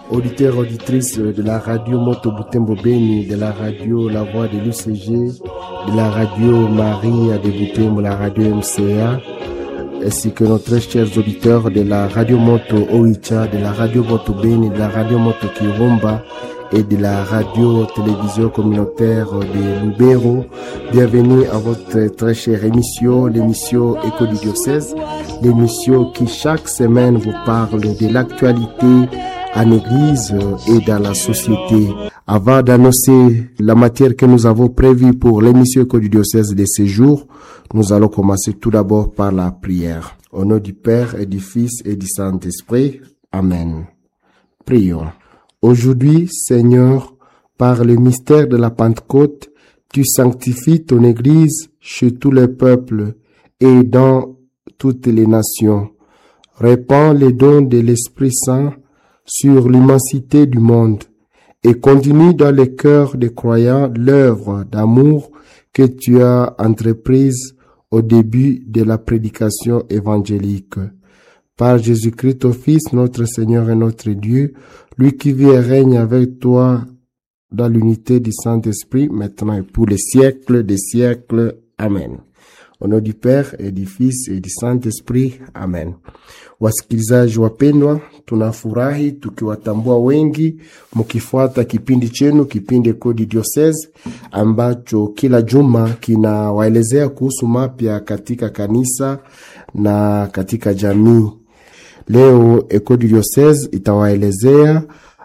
auditeurs, auditrices de la radio Moto Butembo Beni, de la radio La Voix de l'UCG, de la radio Marie de Butembo, la radio MCA, ainsi que nos très chers auditeurs de la radio Moto Oicha, de la radio Moto Beni, de la radio Moto Kirumba et de la radio-télévision communautaire de Lubero. Bienvenue à votre très chère émission, l'émission Écho du Diocèse, l'émission qui chaque semaine vous parle de l'actualité en Église et dans la société. Avant d'annoncer la matière que nous avons prévue pour l'émission Écho du Diocèse de ce jour, nous allons commencer tout d'abord par la prière. Au nom du Père et du Fils et du Saint-Esprit. Amen. Prions. Aujourd'hui, Seigneur, par le mystère de la Pentecôte, tu sanctifies ton Église chez tous les peuples et dans toutes les nations. Répands les dons de l'Esprit Saint sur l'immensité du monde et continue dans les cœurs des croyants l'œuvre d'amour que tu as entreprise au début de la prédication évangélique. Par Jésus-Christ, ton Fils, notre Seigneur et notre Dieu, lui qui vit et règne avec toi dans l'unité du Saint-Esprit, maintenant et pour les siècles des siècles. Amen. Au nom du Père et du Fils et du Saint-Esprit. Amen. Wasikilizaji wapendwa, tunafurahi tukiwatambua wengi mkifuata kipindi chenu, kipindi Écho du Diocèse, ambacho kila juma kinawaelezea kuhusu mapya katika kanisa na katika jamii. Leo Écho du Diocèse itawaelezea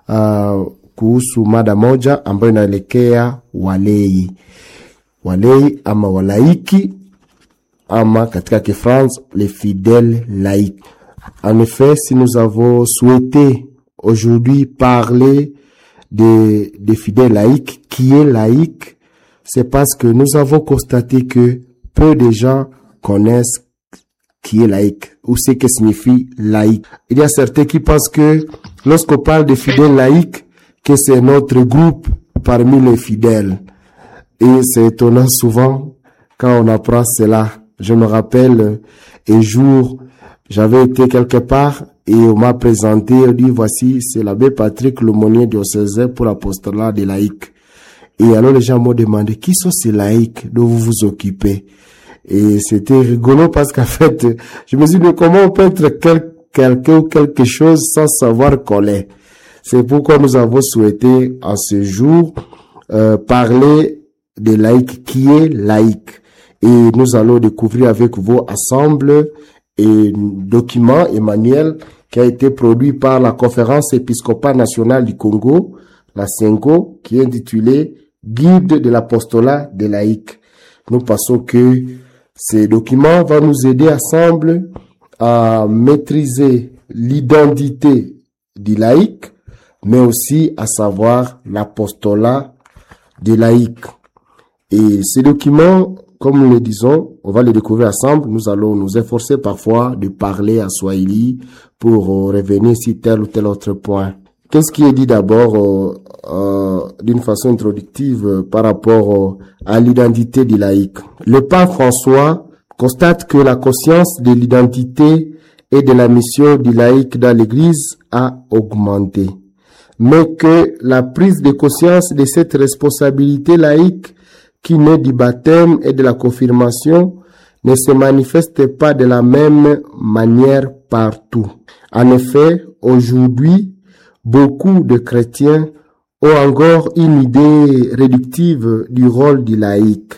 kuhusu mada moja ambayo inaelekea walei. Walei ama walaiki ama katika Kifrance les fidèles laïcs. En effet, si nous avons souhaité aujourd'hui parler des fidèles laïcs, qui est laïque, c'est parce que nous avons constaté que peu de gens connaissent qui est laïque ou ce que signifie laïque. Il y a certains qui pensent que lorsqu'on parle de fidèles laïcs, que c'est notre groupe parmi les fidèles. Et c'est étonnant souvent quand on apprend cela. Je me rappelle un jour, j'avais été quelque part et on m'a présenté, on dit voici, c'est l'abbé Patrick l'aumônier diocésain pour l'apostolat des laïcs. Et alors les gens m'ont demandé, qui sont ces laïcs dont vous vous occupez? Et c'était rigolo parce qu'en fait, je me suis dit, mais comment on peut être quelqu'un ou quelque chose sans savoir qu'on l'est? C'est pourquoi nous avons souhaité en ce jour parler des laïcs, qui est laïque. Et nous allons découvrir avec vous ensemble un document, Emmanuel, qui a été produit par la Conférence épiscopale nationale du Congo, la CENCO, qui est intitulé Guide de l'apostolat des laïcs. Nous pensons que ces documents vont nous aider ensemble à maîtriser l'identité du laïc, mais aussi à savoir l'apostolat des laïcs. Et ces documents, comme nous le disons, on va les découvrir ensemble. Nous allons nous efforcer parfois de parler à Swahili pour revenir sur tel ou tel autre point. Qu'est-ce qui est dit d'abord d'une façon introductive par rapport à l'identité du laïc? Le pape François constate que la conscience de l'identité et de la mission du laïc dans l'Église a augmenté, mais que la prise de conscience de cette responsabilité laïque qui naît du baptême et de la confirmation ne se manifeste pas de la même manière partout. En effet, aujourd'hui, beaucoup de chrétiens ont encore une idée réductive du rôle du laïc,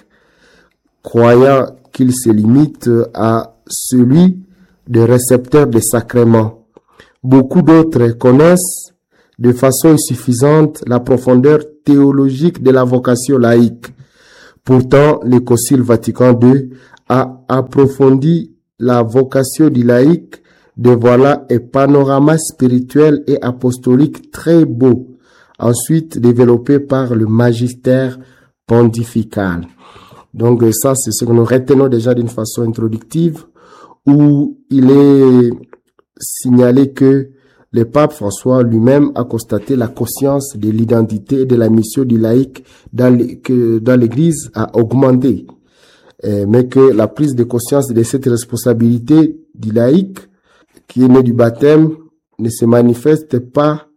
croyant qu'il se limite à celui de récepteur des sacrements. Beaucoup d'autres connaissent de façon insuffisante la profondeur théologique de la vocation laïque. Pourtant, le Concile Vatican II a approfondi la vocation du laïc, dévoilant un panorama spirituel et apostolique très beau, ensuite développé par le magistère pontifical. Donc ça, c'est ce que nous retenons déjà d'une façon introductive, où il est signalé que le pape François lui-même a constaté la conscience de l'identité et de la mission du laïc que dans l'Église a augmenté, mais que la prise de conscience de cette responsabilité du laïc qui est né du baptême ne se manifeste pas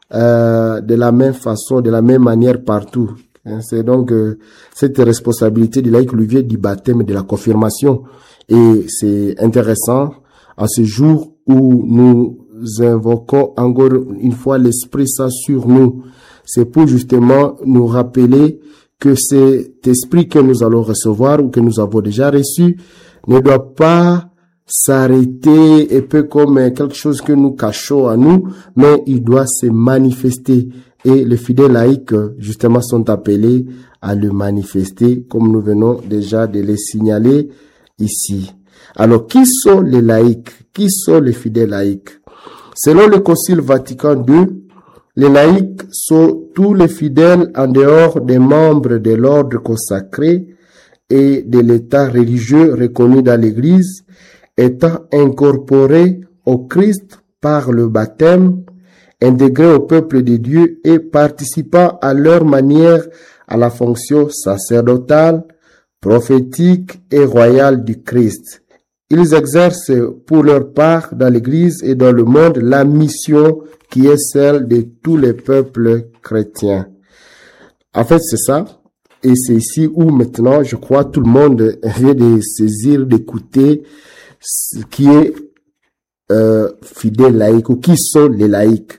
de la même façon, de la même manière partout. C'est donc cette responsabilité du laïc lui vient du baptême et de la confirmation. Et c'est intéressant à ce jour où nous invoquons encore une fois l'Esprit Saint sur nous. C'est pour justement nous rappeler que cet esprit que nous allons recevoir ou que nous avons déjà reçu ne doit pas s'arrêter un peu comme quelque chose que nous cachons à nous, mais il doit se manifester. Et les fidèles laïcs, justement, sont appelés à le manifester, comme nous venons déjà de les signaler ici. Alors, qui sont les laïcs? Qui sont les fidèles laïcs? Selon le Concile Vatican II, les laïcs sont tous les fidèles en dehors des membres de l'ordre consacré et de l'état religieux reconnu dans l'Église, étant incorporés au Christ par le baptême, intégrés au peuple de Dieu et participant à leur manière à la fonction sacerdotale, prophétique et royale du Christ. Ils exercent pour leur part dans l'Église et dans le monde la mission qui est celle de tous les peuples chrétiens. En fait, c'est ça. Et c'est ici où maintenant, je crois, tout le monde vient de saisir, d'écouter ce qui est fidèle laïque ou qui sont les laïcs.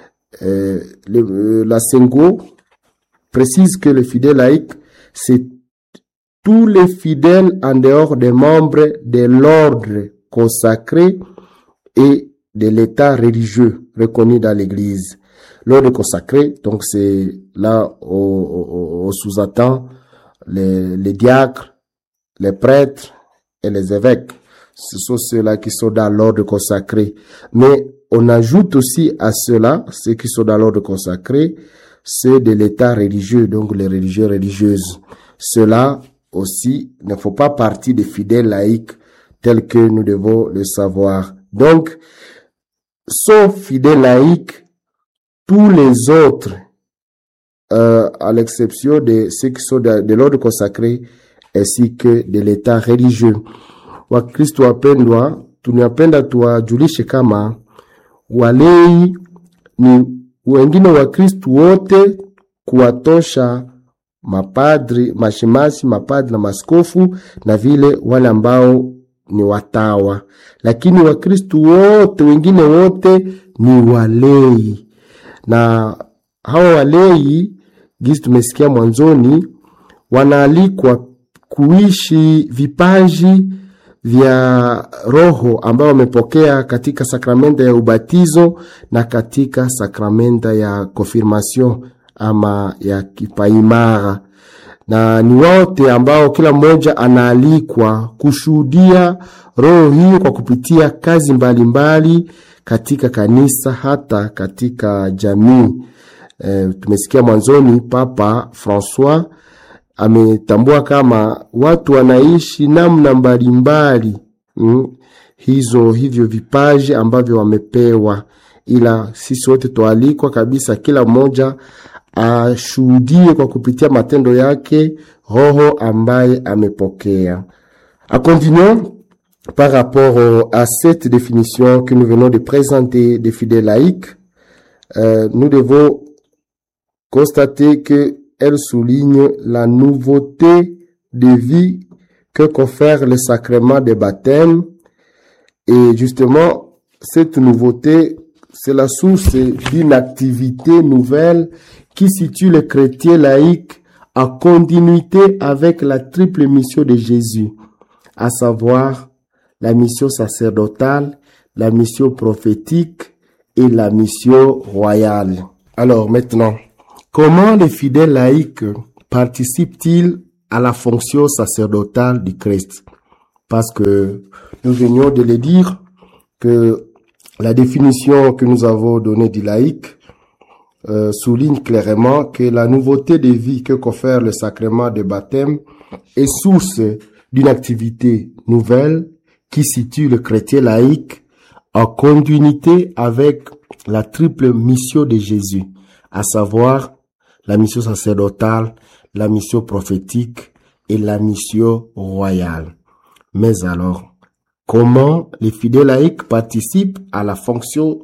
La Sengo précise que le fidèle laïque, c'est tous les fidèles en dehors des membres de l'ordre consacré et de l'état religieux reconnu dans l'Église. L'ordre consacré, donc c'est là on sous-attend les diacres, les prêtres et les évêques. Ce sont ceux-là qui sont dans l'ordre consacré. Mais on ajoute aussi à ceux-là, ceux qui sont dans l'ordre consacré, ceux de l'état religieux, donc les religieux religieuses. Ceux-là aussi ne font pas partie des fidèles laïcs tels que nous devons le savoir. Donc, sauf fidèles laïcs, tous les autres, à l'exception de ceux qui sont de l'ordre consacré, ainsi que de l'état religieux. Wakristo wapendwa, tunapenda tuwajulishe kama walei ni wengine Wakristo wote kuwatosha mapadri, mashemasi, mapadri na maskofu na vile wale ambao ni watawa. Lakini Wakristo wote, wengine wote ni walei. Na hawa walei, gizi tumesikia mwanzoni, wanaalikwa kuishi vipaji vya roho ambao wamepokea katika sakramenta ya ubatizo na katika sakramenta ya confirmation ama ya kipaimara. Na ni wote ambao kila mmoja anaalikwa kushuhudia roho hii kwa kupitia kazi mbalimbali katika kanisa hata katika jamii. Tumesikia mwanzoni Papa François ametambua kama watu wanaishi namna mbalimbali hivyo vipaji ambavyo wamepewa, ila sisi wote tualikwa kabisa kila mmoja ashuhudie kwa kupitia matendo yake roho ambaye amepokea. Continuons par rapport à cette définition que nous venons de présenter des fidèles laïcs. Nous devons constater que elle souligne la nouveauté de vie que confère le sacrement de baptême. Et justement, cette nouveauté, c'est la source d'une activité nouvelle qui situe le chrétien laïque en continuité avec la triple mission de Jésus, à savoir la mission sacerdotale, la mission prophétique et la mission royale. Alors maintenant, comment les fidèles laïcs participent-ils à la fonction sacerdotale du Christ? Parce que nous venions de le dire que la définition que nous avons donnée du laïc souligne clairement que la nouveauté de vie que confère le sacrement de baptême est source d'une activité nouvelle qui situe le chrétien laïque en continuité avec la triple mission de Jésus, à savoir la mission sacerdotale, la mission prophétique et la mission royale. Mais alors, comment les fidèles laïcs participent à la fonction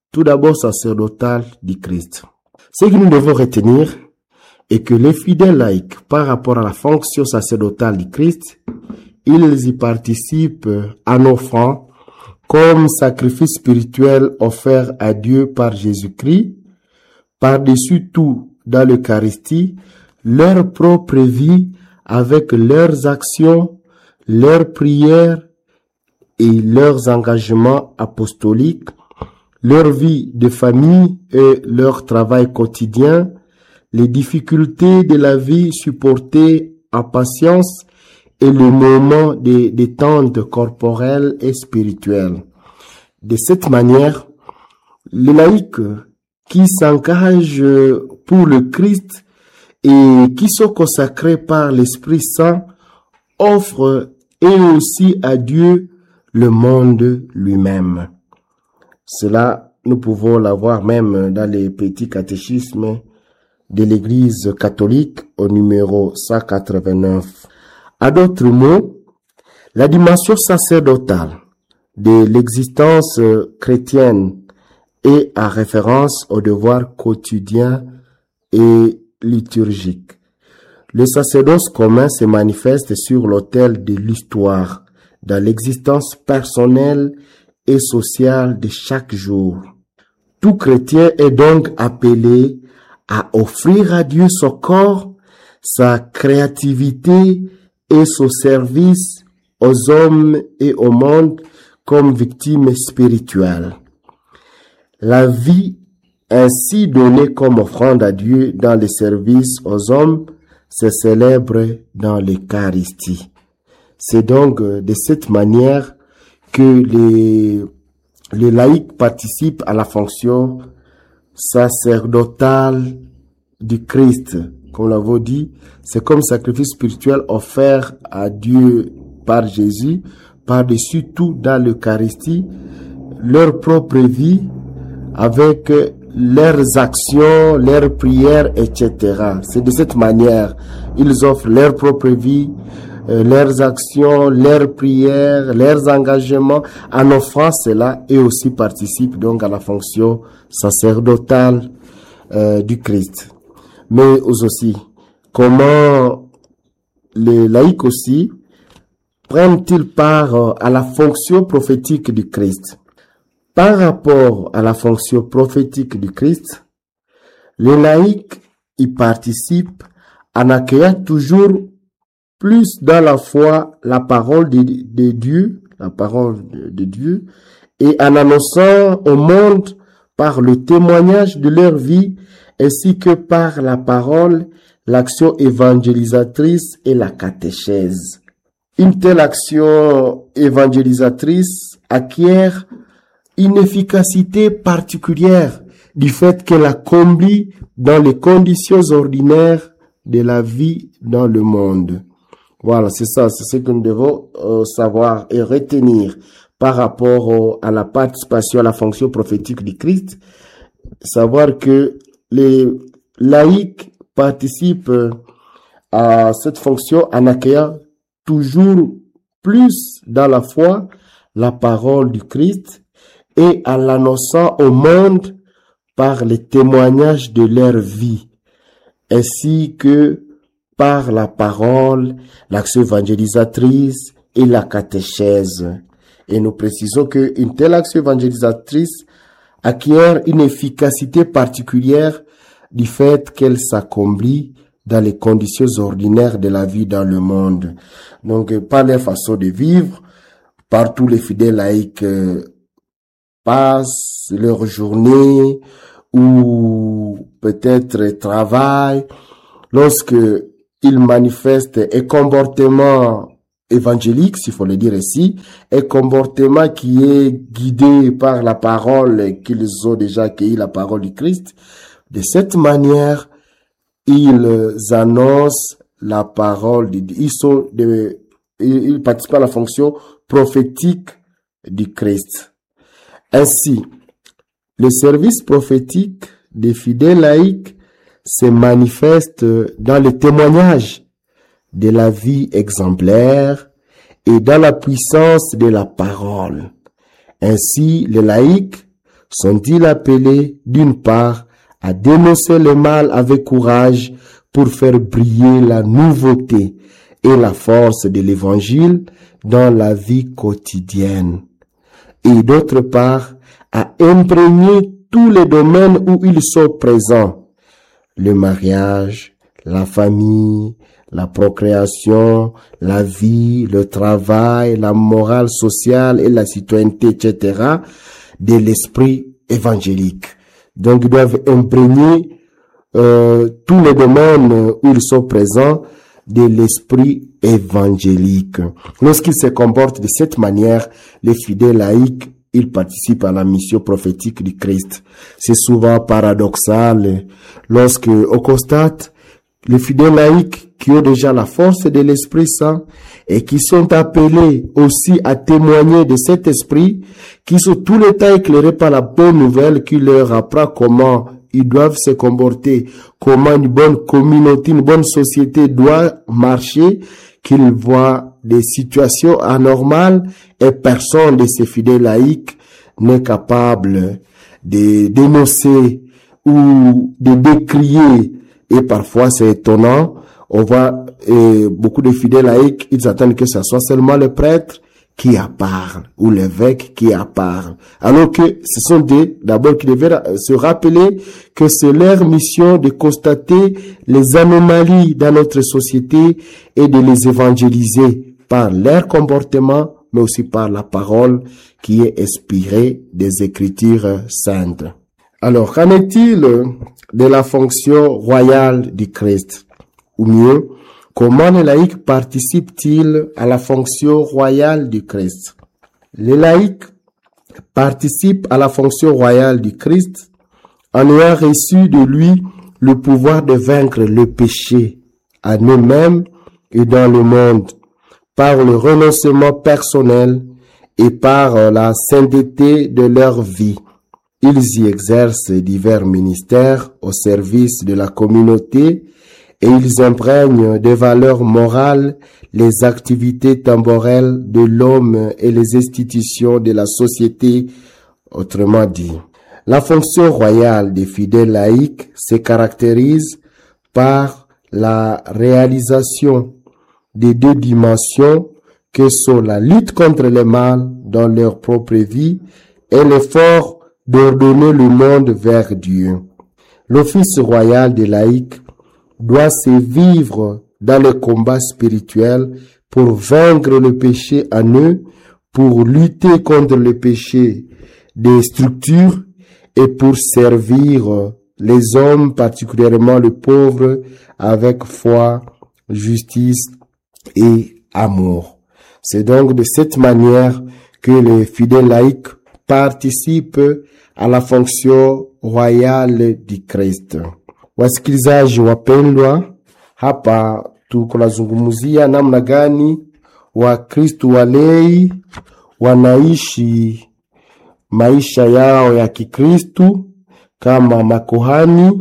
tout d'abord sacerdotale du Christ. Ce que nous devons retenir est que les fidèles laïcs, par rapport à la fonction sacerdotale du Christ, ils y participent en offrant comme sacrifice spirituel offert à Dieu par Jésus-Christ, par-dessus tout dans l'Eucharistie, leur propre vie avec leurs actions, leurs prières et leurs engagements apostoliques, leur vie de famille et leur travail quotidien, les difficultés de la vie supportées en patience et le moment des détente corporelle et spirituelle. De cette manière, les laïcs qui s'engagent pour le Christ et qui sont consacrés par l'Esprit Saint offrent et aussi à Dieu le monde lui-même. Cela, nous pouvons l'avoir même dans les petits catéchismes de l'Église catholique au numéro 189. À d'autres mots, la dimension sacerdotale de l'existence chrétienne est en référence au devoir quotidien et liturgique. Le sacerdoce commun se manifeste sur l'autel de l'histoire, dans l'existence personnelle et sociale de chaque jour. Tout chrétien est donc appelé à offrir à Dieu son corps, sa créativité et son service aux hommes et au monde comme victime spirituelle. La vie ainsi donnée comme offrande à Dieu dans les services aux hommes se célèbre dans l'Eucharistie. C'est donc de cette manière que les laïcs participent à la fonction sacerdotale du Christ. Comme l'avons dit, c'est comme sacrifice spirituel offert à Dieu par Jésus, par-dessus tout dans l'Eucharistie, leur propre vie avec leurs actions, leurs prières, etc. C'est de cette manière, ils offrent leur propre vie, leurs actions, leurs prières, leurs engagements, en offrant cela, et aussi participent donc à la fonction sacerdotale du Christ. Mais aussi, comment les laïcs aussi prennent-ils part à la fonction prophétique du Christ? Par rapport à la fonction prophétique du Christ, les laïcs y participent en accueillant toujours plus dans la foi la parole de Dieu, et en annonçant au monde par le témoignage de leur vie, ainsi que par la parole, l'action évangélisatrice et la catéchèse. Une telle action évangélisatrice acquiert une efficacité particulière du fait qu'elle accomplit dans les conditions ordinaires de la vie dans le monde. Voilà, c'est ça, c'est ce que nous devons savoir et retenir par rapport à la participation à la fonction prophétique du Christ. Savoir que les laïcs participent à cette fonction en accueillant toujours plus dans la foi la parole du Christ et en l'annonçant au monde par les témoignages de leur vie, ainsi que par la parole, l'action évangélisatrice et la catéchèse. Et nous précisons qu'une telle action évangélisatrice acquiert une efficacité particulière du fait qu'elle s'accomplit dans les conditions ordinaires de la vie dans le monde. Donc, par leur façon de vivre, par tous les fidèles laïcs passent leur journée ou peut-être travaillent, lorsque ils manifestent un comportement évangélique, s'il faut le dire ici, un comportement qui est guidé par la parole qu'ils ont déjà accueilli, la parole du Christ. De cette manière, ils annoncent la parole de Dieu. Ils participent à la fonction prophétique du Christ. Ainsi, le service prophétique des fidèles laïcs se manifeste dans le témoignage de la vie exemplaire et dans la puissance de la parole. Ainsi, les laïcs sont-ils appelés, d'une part, à dénoncer le mal avec courage pour faire briller la nouveauté et la force de l'Évangile dans la vie quotidienne, et d'autre part, à imprégner tous les domaines où ils sont présents, le mariage, la famille, la procréation, la vie, le travail, la morale sociale et la citoyenneté, etc., de l'esprit évangélique. Donc, ils doivent imprégner tous les domaines où ils sont présents de l'esprit évangélique. Lorsqu'ils se comportent de cette manière, les fidèles laïcs, ils participent à la mission prophétique du Christ. C'est souvent paradoxal lorsque on constate les fidèles laïcs qui ont déjà la force de l'Esprit Saint et qui sont appelés aussi à témoigner de cet esprit, qui sont tout le temps éclairés par la bonne nouvelle qui leur apprend comment ils doivent se comporter, comment une bonne communauté, une bonne société doit marcher, qu'ils voient des situations anormales et personne de ces fidèles laïcs n'est capable de dénoncer ou de décrier. Et parfois c'est étonnant, on voit beaucoup de fidèles laïcs, ils attendent que ce soit seulement le prêtre qui parle ou l'évêque qui parle. Alors que ce sont d'abord qui devaient se rappeler que c'est leur mission de constater les anomalies dans notre société et de les évangéliser par leur comportement, mais aussi par la parole qui est inspirée des Écritures saintes. Alors, qu'en est-il de la fonction royale du Christ? Ou mieux, comment les laïcs participent-ils à la fonction royale du Christ? Les laïcs participent à la fonction royale du Christ en ayant reçu de lui le pouvoir de vaincre le péché à eux-mêmes et dans le monde, par le renoncement personnel et par la sainteté de leur vie. Ils y exercent divers ministères au service de la communauté et ils imprègnent de valeurs morales les activités temporelles de l'homme et les institutions de la société, autrement dit. La fonction royale des fidèles laïcs se caractérise par la réalisation des deux dimensions que sont la lutte contre le mal dans leur propre vie et l'effort d'ordonner le monde vers Dieu. L'office royal des laïcs doit se vivre dans le combat spirituel pour vaincre le péché en eux, pour lutter contre le péché des structures et pour servir les hommes, particulièrement les pauvres, avec foi, justice et amour. C'est donc de cette manière que les fidèles laïcs participent à la fonction royale du Kristo. Wasikilizaji wapendwa, hapa tunazungumzia namna gani Wakristo walei wanaishi maisha yao ya Kikristo kama makuhani,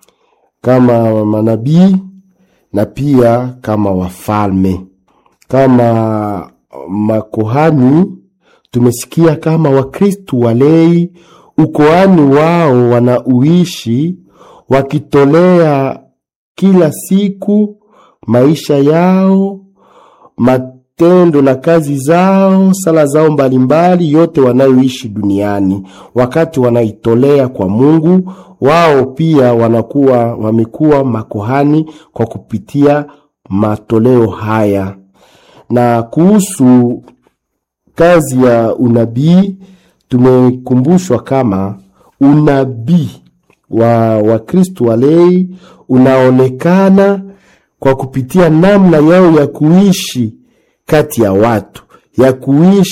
kama manabii na pia kama wafalme. Kama makuhani tumesikia kama Wakristo walei ukoani wao wanauishi wakitolea kila siku maisha yao, matendo na kazi zao, sala zao mbalimbali, yote wanayoishi duniani. Wakati wanaitolea kwa Mungu, wao pia wamekuwa makuhani kwa kupitia matoleo haya. Na kuhusu kazi ya unabii, tumekumbushwa kama unabii wa Kristo walei unaonekana kwa kupitia namna yao ya kuishi kati ya watu, ya kuishi